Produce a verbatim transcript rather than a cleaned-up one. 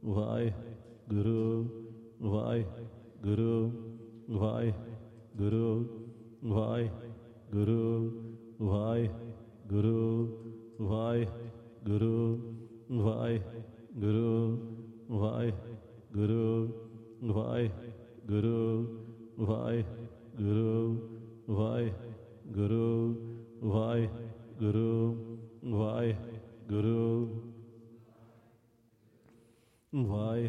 Waheguru Waheguru Waheguru Waheguru Waheguru Waheguru Waheguru Waheguru Waheguru Waheguru Waheguru Waheguru Waheguru ਵਾਹਿ